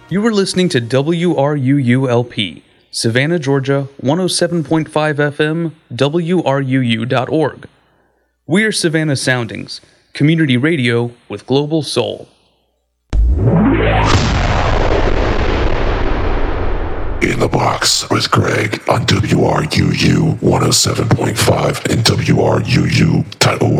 You were listening to WRUU-LP, Savannah, Georgia, 107.5 FM, WRUU.org. We are Savannah Soundings, community radio with global soul. In the Box with Greg on WRUU 107.5 and WRUU.org.